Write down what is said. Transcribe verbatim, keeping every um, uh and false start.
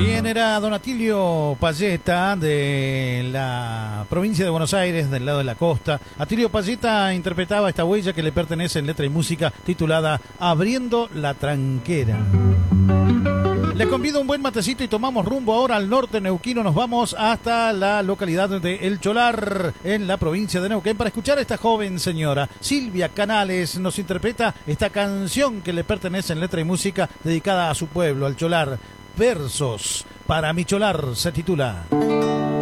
Bien, era don Atilio Payeta de la provincia de Buenos Aires, del lado de la costa. Atilio Payeta interpretaba esta huella que le pertenece en letra y música titulada Abriendo la Tranquera. Les convido un buen matecito y tomamos rumbo ahora al norte neuquino. Nos vamos hasta la localidad de El Cholar, en la provincia de Neuquén, para escuchar a esta joven señora. Silvia Canales nos interpreta esta canción que le pertenece en letra y música dedicada a su pueblo, al Cholar. Versos para mi Cholar se titula.